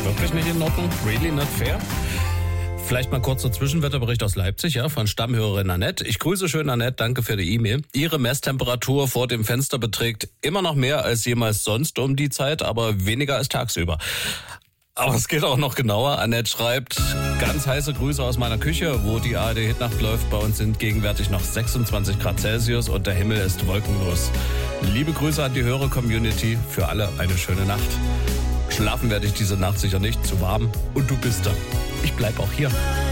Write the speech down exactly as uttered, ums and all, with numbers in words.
Wirklich nicht in Ordnung? Really not fair? Vielleicht mal kurzer Zwischenwetterbericht aus Leipzig, ja, von Stammhörerin Annette. Ich grüße schön Annette, danke für die E-Mail. Ihre Messtemperatur vor dem Fenster beträgt immer noch mehr als jemals sonst um die Zeit, aber weniger als tagsüber. Aber es geht auch noch genauer. Annette schreibt, ganz heiße Grüße aus meiner Küche, wo die A R D-Hitnacht läuft. Bei uns sind gegenwärtig noch sechsundzwanzig Grad Celsius und der Himmel ist wolkenlos. Liebe Grüße an die Hörer-Community, für alle eine schöne Nacht. Schlafen werde ich diese Nacht sicher nicht, zu warm. Und du bist da. Ich bleib auch hier.